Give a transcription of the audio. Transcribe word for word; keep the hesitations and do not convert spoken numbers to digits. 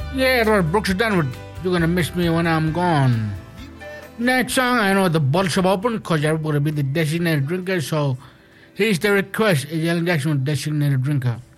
Yeah, it was Brooks Dunwood. You're gonna miss me when I'm gone. Next song, I know the bottles are open because everybody be the designated drinker, so here's the request. Is Alan Jackson designated drinker?